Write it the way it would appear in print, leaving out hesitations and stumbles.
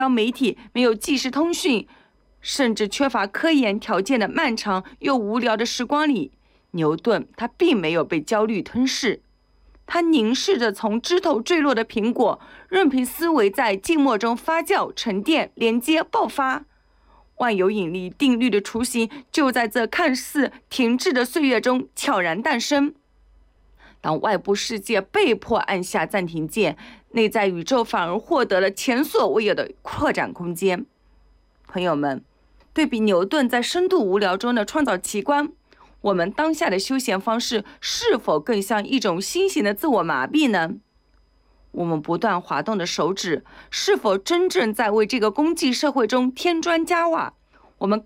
媒体，没有即时通讯，甚至缺乏科研条件的漫长又无聊的时光里，牛顿他并没有被焦虑吞噬，他凝视着从枝头坠落的苹果，任凭思维在静默中发酵、沉淀、连接、爆发。万有引力定律的雏形就在这看似停滞的岁月中悄然诞生。当外部世界被迫按下暂停键，内在宇宙反而获得了前所未有的扩展空间。朋友们，对比牛顿在深度无聊中的创造奇观，我们当下的休闲方式是否更像一种新型的自我麻痹呢？我们不断滑动的手指，是否真正在为这个功绩社会中添砖加瓦？我们